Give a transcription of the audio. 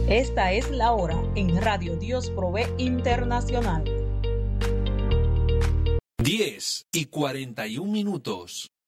Esta es la hora en Radio Dios Provee Internacional. 10:41.